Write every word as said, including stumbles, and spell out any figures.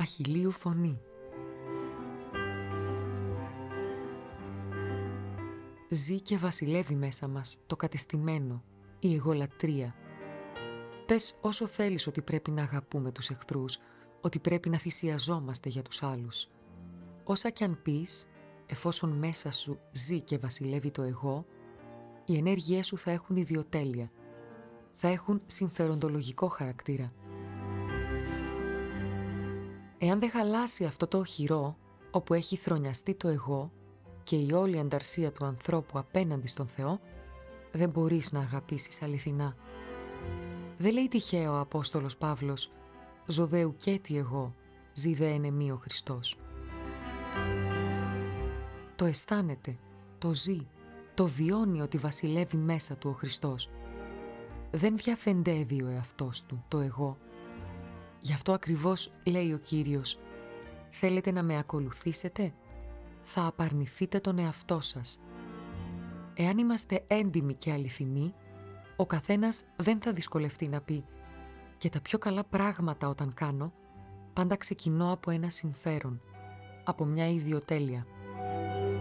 Αχιλλείου φωνή. Ζει και βασιλεύει μέσα μας το κατεστημένο, η εγωλατρεία. Πες όσο θέλεις ότι πρέπει να αγαπούμε τους εχθρούς, ότι πρέπει να θυσιαζόμαστε για τους άλλους. Όσα κι αν πεις, εφόσον μέσα σου ζει και βασιλεύει το εγώ, οι ενέργειές σου θα έχουν ιδιοτέλεια, θα έχουν συμφεροντολογικό χαρακτήρα. Εάν δεν χαλάσει αυτό το οχυρό, όπου έχει θρονιαστεί το εγώ και η όλη ανταρσία του ανθρώπου απέναντι στον Θεό, δεν μπορείς να αγαπήσεις αληθινά. Δεν λέει τυχαίο ο Απόστολος Παύλος «Ζωδέου και τι εγώ, ζει δε εν εμεί ο Χριστός». Το αισθάνεται, το ζει, το βιώνει ότι βασιλεύει μέσα του ο Χριστός. Δεν διαφεντεύει ο εαυτός του, το εγώ. Γι' αυτό ακριβώς λέει ο Κύριος «Θέλετε να με ακολουθήσετε, θα απαρνηθείτε τον εαυτό σας». Εάν είμαστε έντιμοι και αληθινοί, ο καθένας δεν θα δυσκολευτεί να πει «Και τα πιο καλά πράγματα όταν κάνω, πάντα ξεκινώ από ένα συμφέρον, από μια ιδιοτέλεια».